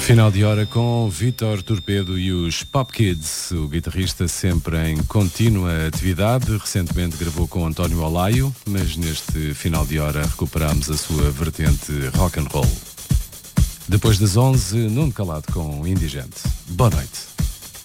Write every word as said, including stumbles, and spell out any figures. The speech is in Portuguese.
Final de hora com Vítor Torpedo e os Pop Kids, o guitarrista sempre em contínua atividade. Recentemente gravou com António Olaio, mas neste final de hora recuperamos a sua vertente rock and roll. Depois das onze, Nuno Calado com Indigente. Boa noite.